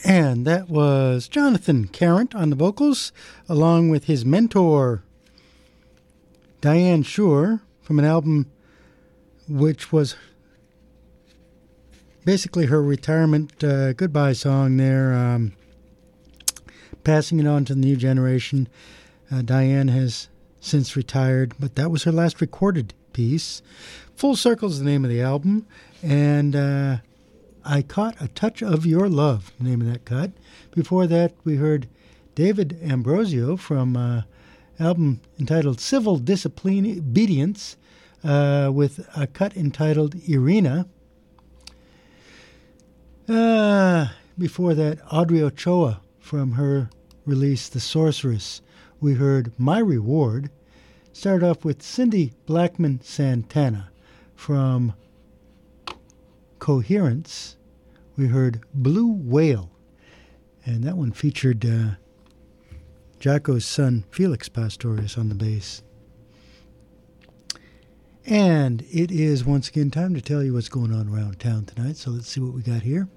And that was Jonathan Carent on the vocals, along with his mentor, Diane Shure, from an album which was basically her retirement goodbye song there, passing it on to the new generation. Diane has since retired, but that was her last recorded piece. Full Circle is the name of the album, and I Caught a Touch of Your Love, the name of that cut. Before that, we heard David Ambrosio from an album entitled Civil Disobedience, with a cut entitled Irina. Before that, Audrey Ochoa from her release The Sorceress. We heard My Reward. Started off with Cindy Blackman Santana from Coherence. We heard Blue Whale, and that one featured Jaco's son Felix Pastorius on the bass. And it is once again time to tell you what's going on around town tonight, so let's see what we got here.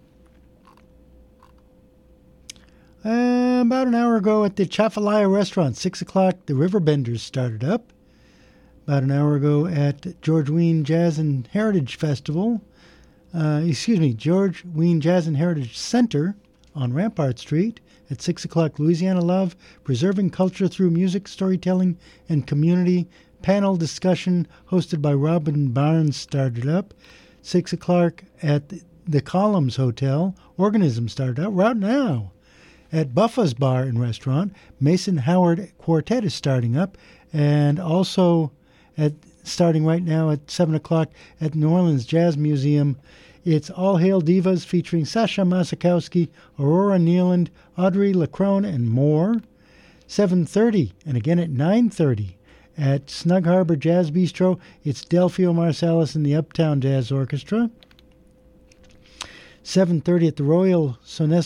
About an hour ago at the Chafalaya restaurant, 6 o'clock, the Riverbenders started up. About an hour ago at George Wein Jazz and Heritage Festival, George Wein Jazz and Heritage Center on Rampart Street at 6 o'clock, Louisiana Love, Preserving Culture Through Music, Storytelling, and Community. Panel discussion hosted by Robin Barnes started up. 6 o'clock at the Columns Hotel, Organism started up right now. At Buffa's Bar and Restaurant, Mason Howard Quartet is starting up, and also starting right now at 7 o'clock at New Orleans Jazz Museum. It's All Hail Divas featuring Sasha Masakowski, Aurora Nealand, Audrey Lacrone, and more. 7:30, and again at 9:30 at Snug Harbor Jazz Bistro, it's Delphio Marsalis and the Uptown Jazz Orchestra. 7:30 at the Royal Sonesta